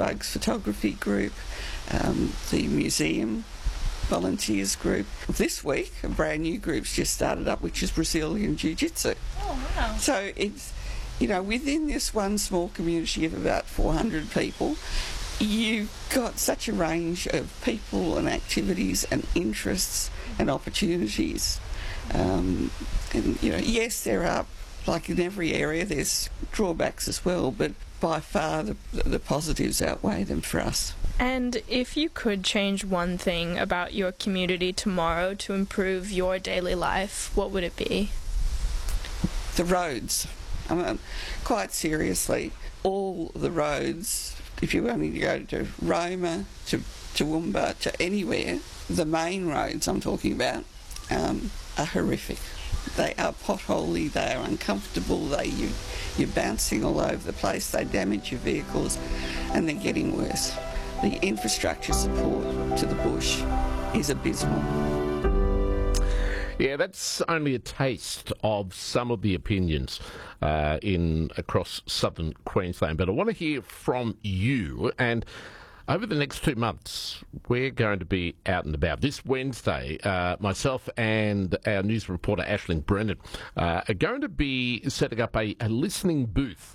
Bugs photography group, the museum volunteers group. This week, a brand new group's just started up, which is Brazilian Jiu-Jitsu. Oh, wow. So it's, within this one small community of about 400 people, you've got such a range of people and activities and interests and opportunities. Yes, there are, like in every area, there's drawbacks as well, but by far the positives outweigh them for us. And if you could change one thing about your community tomorrow to improve your daily life, what would it be? The roads. Quite seriously, all the roads, if you only go to Roma, to Toowoomba, to anywhere, the main roads I'm talking about are horrific. They are potholey, they are uncomfortable, you're bouncing all over the place, they damage your vehicles, and they're getting worse. The infrastructure support to the bush is abysmal. Yeah, that's only a taste of some of the opinions across southern Queensland. But I want to hear from you. And over the next 2 months, we're going to be out and about. This Wednesday, myself and our news reporter, Aisling Brennan, are going to be setting up a listening booth,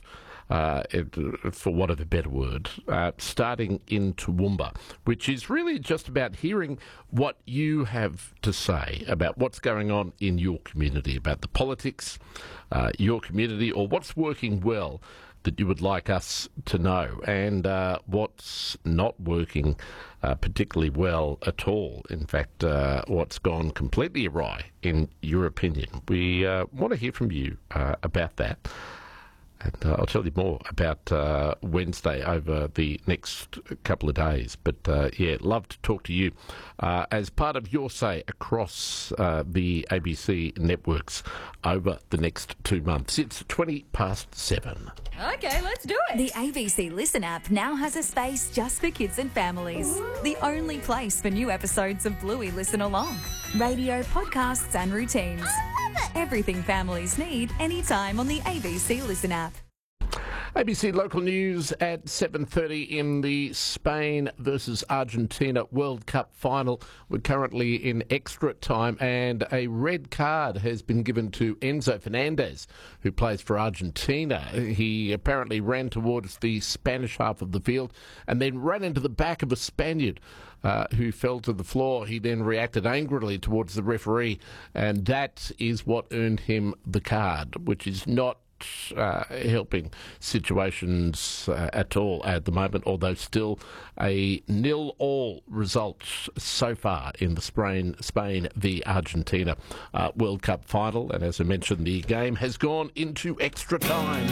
for want of a better word, starting in Toowoomba, which is really just about hearing what you have to say about what's going on in your community, about the politics, your community, or what's working well that you would like us to know, and what's not working particularly well at all. In fact, what's gone completely awry, in your opinion. We want to hear from you about that. And I'll tell you more about Wednesday over the next couple of days. But, love to talk to you as part of your say across the ABC networks over the next 2 months. It's 7:20. Okay, let's do it. The ABC Listen app now has a space just for kids and families. The only place for new episodes of Bluey Listen Along. Radio, podcasts and routines. Everything families need anytime on the ABC Listen app. ABC local news at 7:30 in the Spain versus Argentina World Cup final. We're currently in extra time and a red card has been given to Enzo Fernandez, who plays for Argentina. He apparently ran towards the Spanish half of the field and then ran into the back of a Spaniard who fell to the floor. He then reacted angrily towards the referee, and that is what earned him the card, which is not helping situations at all at the moment, although still a 0-0 result so far in the Spain v Argentina World Cup final. And as I mentioned, the game has gone into extra time.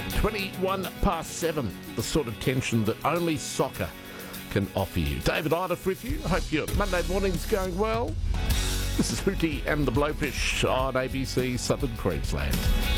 7:21, the sort of tension that only soccer can offer you. David Iliff with you. I hope your Monday morning's going well. This is Hootie and the Blowfish on ABC Southern Queensland.